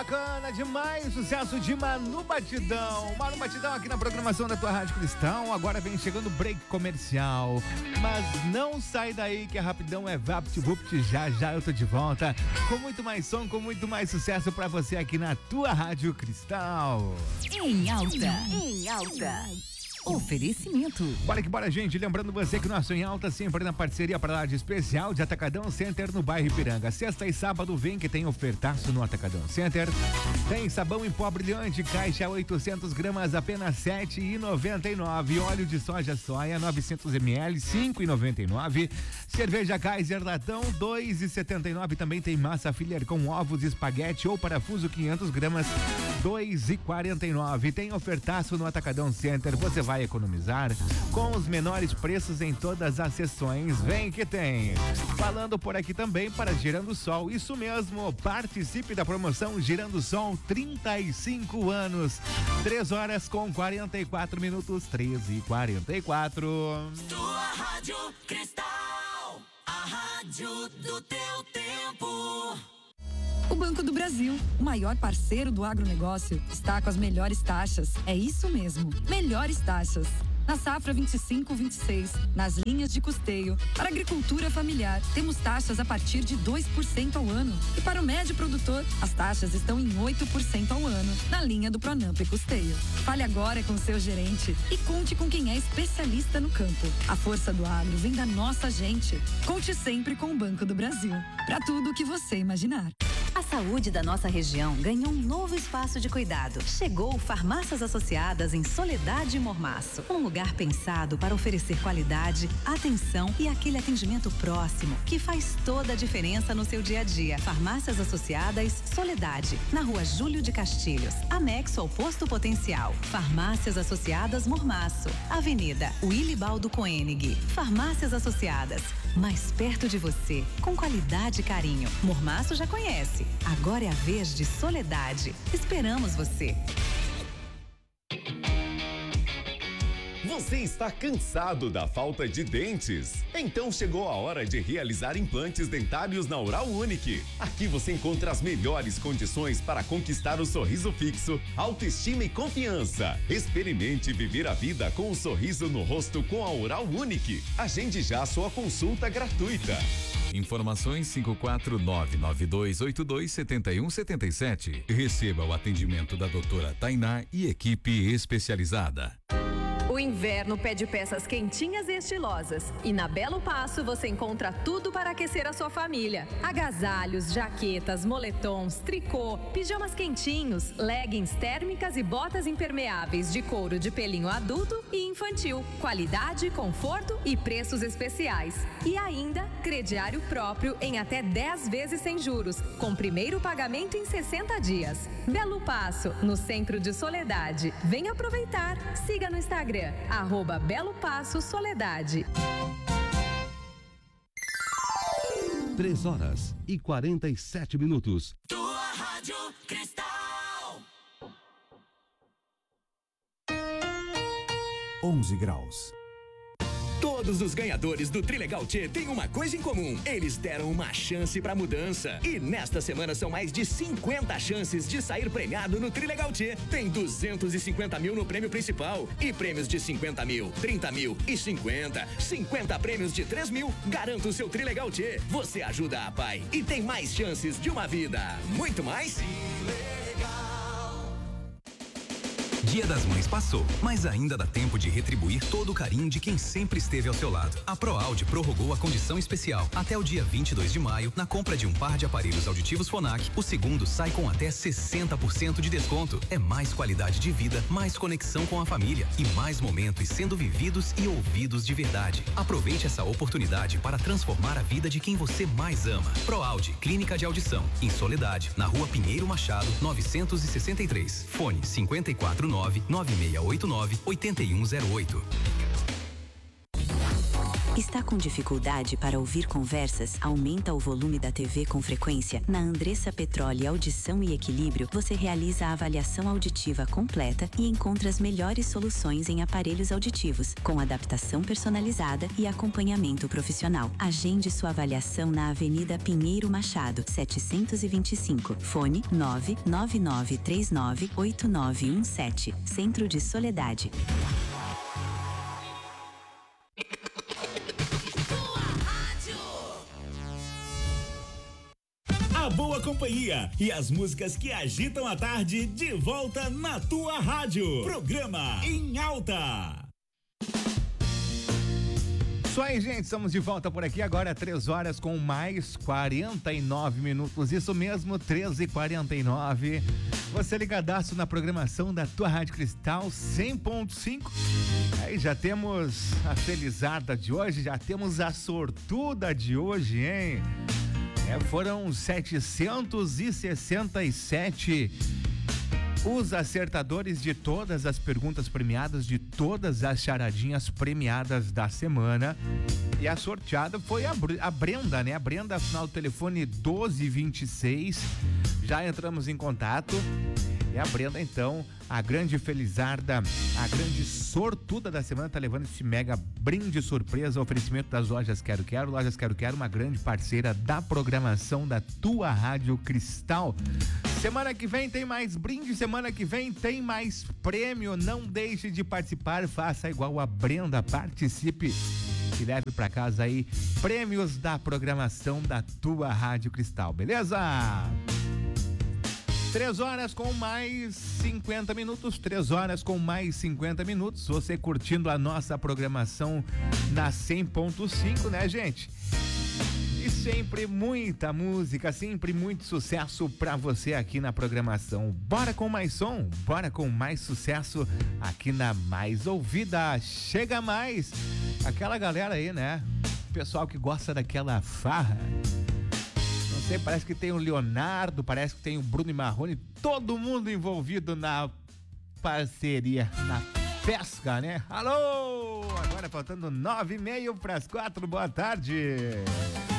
bacana demais, sucesso de Manu Batidão. Manu Batidão aqui na programação da tua Rádio Cristão. Agora vem chegando o break comercial, mas não sai daí que a rapidão é VaptVupt. Já já eu tô de volta com muito mais som, com muito mais sucesso pra você aqui na tua Rádio Cristal. Em alta. Oferecimento. Bora que bora, gente. Lembrando você que o nosso Em Alta sempre na parceria para lá de especial de Atacadão Center no bairro Ipiranga. Sexta e sábado vem que tem ofertaço no Atacadão Center. Tem sabão em pó brilhante, caixa 800 gramas, apenas R$ 7,99. Óleo de soja 900 ml, R$ 5,99. Cerveja Kaiser latão, R$ 2,79. Também tem massa Filler com ovos, espaguete ou parafuso 500 gramas, R$ 2,49. Tem ofertaço no Atacadão Center. Você vai economizar com os menores preços em todas as seções. Vem que tem. Falando por aqui também para Girando Sol. Isso mesmo, participe da promoção Girando Sol 35 anos. 3h44, 13h44. Tua Rádio Cristal, a rádio do teu tempo. O Banco do Brasil, o maior parceiro do agronegócio, está com as melhores taxas. É isso mesmo, melhores taxas. Na safra 25-26, nas linhas de custeio, para a agricultura familiar, temos taxas a partir de 2% ao ano. E para o médio produtor, as taxas estão em 8% ao ano, na linha do Pronamp e Custeio. Fale agora com o seu gerente e conte com quem é especialista no campo. A força do agro vem da nossa gente. Conte sempre com o Banco do Brasil, para tudo o que você imaginar. A saúde da nossa região ganhou um novo espaço de cuidado. Chegou Farmácias Associadas em Soledade e Mormaço. Um lugar pensado para oferecer qualidade, atenção e aquele atendimento próximo que faz toda a diferença no seu dia a dia. Farmácias Associadas Soledade, na Rua Júlio de Castilhos, anexo ao Posto Potencial. Farmácias Associadas Mormaço, Avenida Wilibaldo Koenig. Farmácias Associadas, mais perto de você, com qualidade e carinho. Mormaço já conhece. Agora é a vez de Soledade. Esperamos você. Você está cansado da falta de dentes? Então chegou a hora de realizar implantes dentários na Oral Unique. Aqui você encontra as melhores condições para conquistar o sorriso fixo, autoestima e confiança. Experimente viver a vida com um sorriso no rosto com a Oral Unique. Agende já sua consulta gratuita. Informações 54992827177. Receba o atendimento da doutora Tainá e equipe especializada. O inverno pede peças quentinhas e estilosas. E na Belo Passo você encontra tudo para aquecer a sua família. Agasalhos, jaquetas, moletons, tricô, pijamas quentinhos, leggings térmicas e botas impermeáveis de couro de pelinho adulto e infantil. Qualidade, conforto e preços especiais. E ainda, crediário próprio em até 10 vezes sem juros, com primeiro pagamento em 60 dias. Belo Passo, no centro de Soledade. Venha aproveitar. Siga no Instagram. @Belo Passo Soledade. 3h47. Tua Rádio Cristal. 11 graus. Todos os ganhadores do Trilegal T têm uma coisa em comum. Eles deram uma chance pra mudança. E nesta semana são mais de 50 chances de sair premiado no Trilegal T. Tem 250 mil no prêmio principal. E prêmios de 50 mil, 30 mil e 50 prêmios de 3 mil. Garanta o seu Trilegal T. Você ajuda a pai e tem mais chances de uma vida. Muito mais? Dia das Mães passou, mas ainda dá tempo de retribuir todo o carinho de quem sempre esteve ao seu lado. A ProAudio prorrogou a condição especial até o dia 22 de maio. Na compra de um par de aparelhos auditivos Phonak, o segundo sai com até 60% de desconto. É mais qualidade de vida, mais conexão com a família e mais momentos sendo vividos e ouvidos de verdade. Aproveite essa oportunidade para transformar a vida de quem você mais ama. ProAudio, Clínica de Audição, em Soledade, na Rua Pinheiro Machado, 963. Fone 549-9689-8108. Está com dificuldade para ouvir conversas? Aumenta o volume da TV com frequência? Na Andressa Petroli Audição e Equilíbrio, você realiza a avaliação auditiva completa e encontra as melhores soluções em aparelhos auditivos, com adaptação personalizada e acompanhamento profissional. Agende sua avaliação na Avenida Pinheiro Machado, 725. Fone 999398917. Centro de Soledade. A boa companhia e as músicas que agitam a tarde de volta na tua rádio. Programa Em Alta. Isso aí, gente, estamos de volta por aqui agora, 3 horas com mais 49 minutos, isso mesmo, 13h49. Você ligadaço na programação da tua Rádio Cristal 100.5. Aí já temos a felizarda de hoje, já temos a sortuda de hoje, hein? Foram 767 os acertadores de todas as perguntas premiadas, de todas as charadinhas premiadas da semana. E a sorteada foi a Brenda, né? A Brenda, final do telefone 1226. Já entramos em contato. E a Brenda, então, a grande felizarda, a grande sortuda da semana, tá levando esse mega brinde surpresa, oferecimento das Lojas Quero Quero. Lojas Quero Quero, uma grande parceira da programação da tua Rádio Cristal. Semana que vem tem mais brinde, semana que vem tem mais prêmio. Não deixe de participar, faça igual a Brenda, participe e leve pra casa aí prêmios da programação da tua Rádio Cristal, beleza? 3 horas com mais 50 minutos, 3 horas com mais 50 minutos, você curtindo a nossa programação na 100.5, né, gente? E sempre muita música, sempre muito sucesso pra você aqui na programação. Bora com mais som, bora com mais sucesso aqui na Mais Ouvida. Chega mais, aquela galera aí, né? Pessoal que gosta daquela farra. Parece que tem o Leonardo, parece que tem o Bruno e Marrone, todo mundo envolvido na parceria, na pesca, né? Alô! Agora faltando 9:30 para as 4, boa tarde.